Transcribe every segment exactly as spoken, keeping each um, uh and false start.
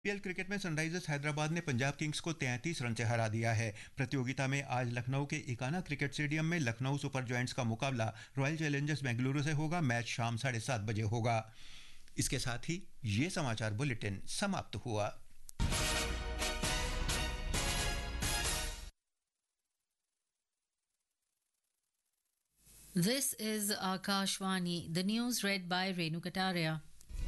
IPL cricket में Sunrisers Hyderabad ने Punjab Kings को तैंतीस रन से हरा दिया है। प्रतियोगिता में आज लखनऊ के इकाना क्रिकेट स्टेडियम में लखनऊ सुपर जॉयंट्स का मुकाबला रॉयल चैलेंजर्स बेंगलुरु से होगा। मैच शाम साढ़े सात बजे होगा। इसके साथ ही ये समाचार बुलेटिन समाप्त हुआ। This is Akashvani, the news read by Renu Kataria.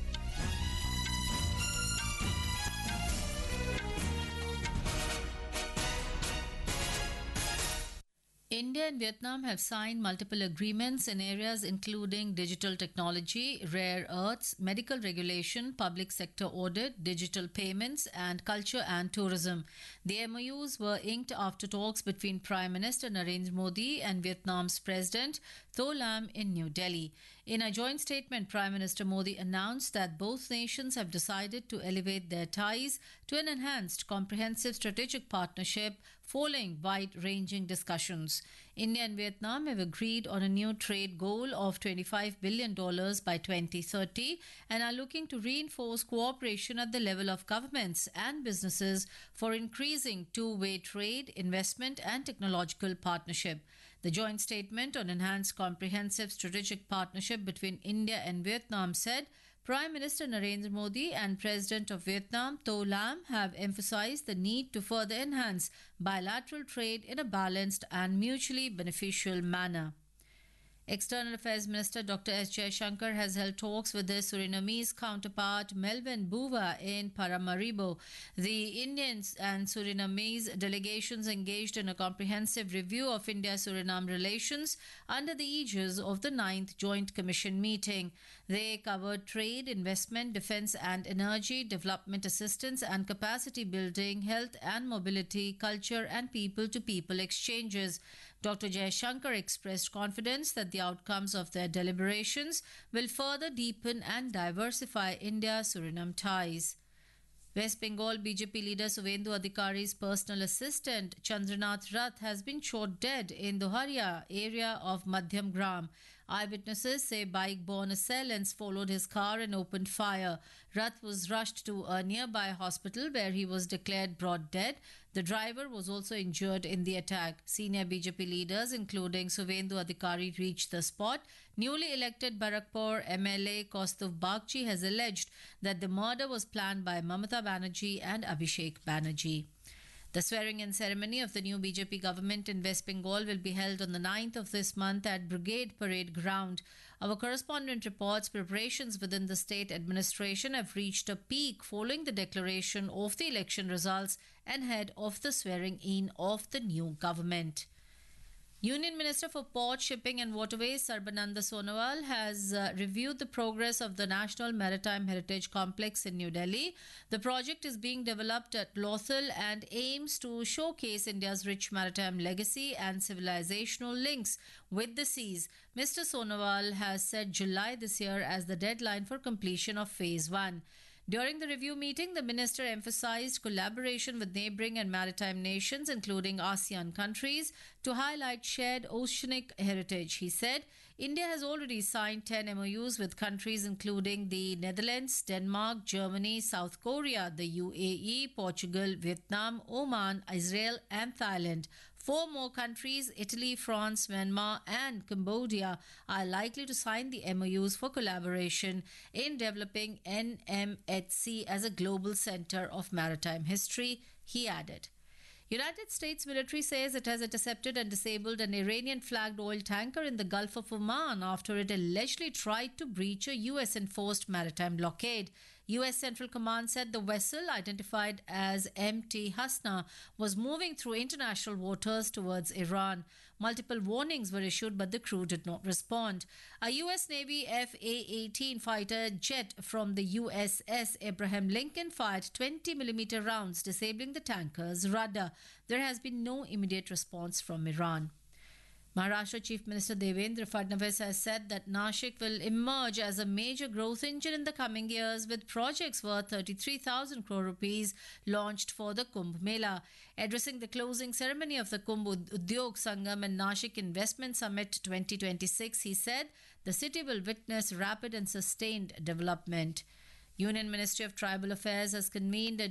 India and Vietnam have signed multiple agreements in areas including digital technology, rare earths, medical regulation, public sector audit, digital payments, and culture and tourism. The M O Us were inked after talks between Prime Minister Narendra Modi and Vietnam's President Tho Lam in New Delhi. In a joint statement, Prime Minister Modi announced that both nations have decided to elevate their ties to an enhanced comprehensive strategic partnership following wide-ranging discussions. India and Vietnam have agreed on a new trade goal of twenty-five billion dollars by twenty thirty and are looking to reinforce cooperation at the level of governments and businesses for increasing two-way trade, investment and technological partnership. The joint statement on enhanced comprehensive strategic partnership between India and Vietnam said Prime Minister Narendra Modi and President of Vietnam Tho Lam have emphasized the need to further enhance bilateral trade in a balanced and mutually beneficial manner. External Affairs Minister Doctor S. Jaishankar has held talks with his Surinamese counterpart Melvin Bouva in Paramaribo. The Indian and Surinamese delegations engaged in a comprehensive review of India-Suriname relations under the aegis of the ninth Joint Commission meeting. They covered trade, investment, defense and energy, development assistance and capacity building, health and mobility, culture and people-to-people exchanges. Doctor Jaishankar expressed confidence that the outcomes of their deliberations will further deepen and diversify India-Suriname ties. West Bengal B J P leader Suvendu Adhikari's personal assistant Chandranath Rath has been shot dead in Doharia area of Madhyam Gram. Eyewitnesses say bike-borne assailants followed his car and opened fire. Rath was rushed to a nearby hospital where he was declared brought dead. The driver was also injured in the attack. Senior B J P leaders including Suvendu Adhikari reached the spot. Newly elected Barakpur M L A Kaustuv Bagchi has alleged that the murder was planned by Mamata Banerjee and Abhishek Banerjee. The swearing-in ceremony of the new B J P government in West Bengal will be held on the ninth of this month at Brigade Parade Ground. Our correspondent reports preparations within the state administration have reached a peak following the declaration of the election results and ahead of the swearing-in of the new government. Union Minister for Port, Shipping and Waterways Sarbananda Sonowal has uh, reviewed the progress of the National Maritime Heritage Complex in New Delhi. The project is being developed at Lothal and aims to showcase India's rich maritime legacy and civilizational links with the seas. Mister Sonowal has set July this year as the deadline for completion of Phase one. During the review meeting, the minister emphasized collaboration with neighboring and maritime nations, including ASEAN countries, to highlight shared oceanic heritage. He said, India has already signed ten M O Us with countries including the Netherlands, Denmark, Germany, South Korea, the U A E, Portugal, Vietnam, Oman, Israel, and Thailand. Four more countries, Italy, France, Myanmar, and Cambodia, are likely to sign the M O Us for collaboration in developing N M H C as a global center of maritime history, he added. United States military says it has intercepted and disabled an Iranian-flagged oil tanker in the Gulf of Oman after it allegedly tried to breach a U S-enforced maritime blockade. U S Central Command said the vessel, identified as M T Hasna, was moving through international waters towards Iran. Multiple warnings were issued, but the crew did not respond. A U S Navy F A eighteen fighter jet from the U S S Abraham Lincoln fired twenty millimeter rounds, disabling the tanker's rudder. There has been no immediate response from Iran. Maharashtra Chief Minister Devendra Fadnavis has said that Nashik will emerge as a major growth engine in the coming years with projects worth thirty-three thousand crore rupees launched for the Kumbh Mela. Addressing the closing ceremony of the Kumbh Udyog Sangam and Nashik Investment Summit twenty twenty-six, he said the city will witness rapid and sustained development. Union Ministry of Tribal Affairs has convened a